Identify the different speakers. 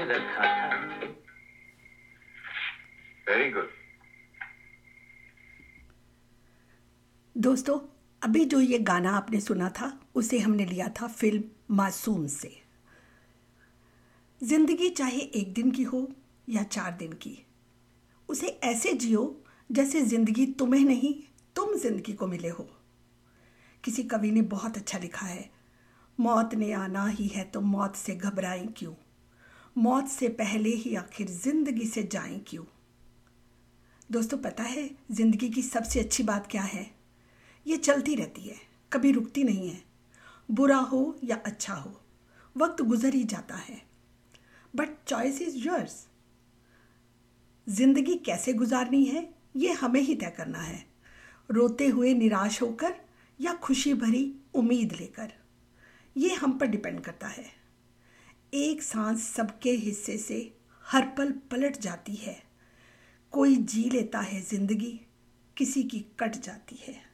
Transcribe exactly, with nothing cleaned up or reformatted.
Speaker 1: रखा था।
Speaker 2: Very good.
Speaker 3: दोस्तों, अभी जो ये गाना आपने सुना था उसे हमने लिया था फिल्म मासूम से। जिंदगी चाहे एक दिन की हो या चार दिन की, उसे ऐसे जियो जैसे जिंदगी तुम्हें नहीं, तुम जिंदगी को मिले हो। किसी कवि ने बहुत अच्छा लिखा है, मौत ने आना ही है तो मौत से घबराएं क्यों, मौत से पहले ही आखिर जिंदगी से जाएं क्यों। दोस्तों, पता है जिंदगी की सबसे अच्छी बात क्या है? ये चलती रहती है, कभी रुकती नहीं है। बुरा हो या अच्छा हो, वक्त गुजर ही जाता है, बट चॉइस इज योर्स। जिंदगी कैसे गुजारनी है ये हमें ही तय करना है, रोते हुए निराश होकर या खुशी भरी उम्मीद लेकर, ये हम पर डिपेंड करता है। एक सांस सबके हिस्से से हर पल पलट जाती है, कोई जी लेता है जिंदगी, किसी की कट जाती है।